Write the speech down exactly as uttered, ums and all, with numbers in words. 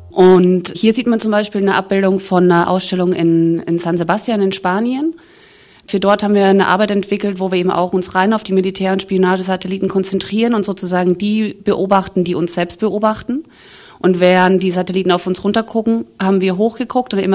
Und hier sieht man zum Beispiel eine Abbildung von einer Ausstellung in, in San Sebastian in Spanien. Für dort haben wir eine Arbeit entwickelt, wo wir eben auch uns rein auf die Militär- und Spionagesatelliten konzentrieren und sozusagen die beobachten, die uns selbst beobachten. Und während die Satelliten auf uns runtergucken, haben wir hochgeguckt und immer